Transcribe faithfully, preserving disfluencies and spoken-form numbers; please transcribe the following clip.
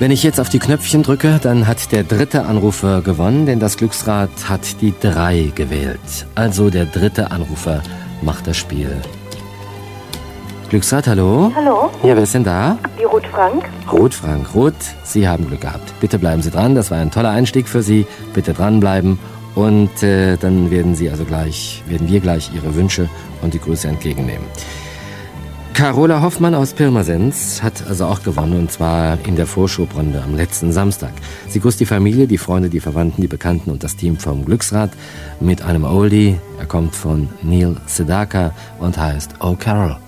Wenn ich jetzt auf die Knöpfchen drücke, dann hat der dritte Anrufer gewonnen, denn das Glücksrad hat die drei gewählt. Also der dritte Anrufer macht das Spiel. Glücksrad, hallo? Hallo? Ja, wer ist denn da? Die Ruth Frank. Ruth Frank. Ruth, Sie haben Glück gehabt. Bitte bleiben Sie dran, das war ein toller Einstieg für Sie. Bitte dranbleiben und äh, dann werden Sie also gleich, werden wir gleich Ihre Wünsche und die Grüße entgegennehmen. Carola Hoffmann aus Pirmasens hat also auch gewonnen, und zwar in der Vorschobrunde am letzten Samstag. Sie grüßt die Familie, die Freunde, die Verwandten, die Bekannten und das Team vom Glücksrad mit einem Oldie. Er kommt von Neil Sedaka und heißt Oh Carol.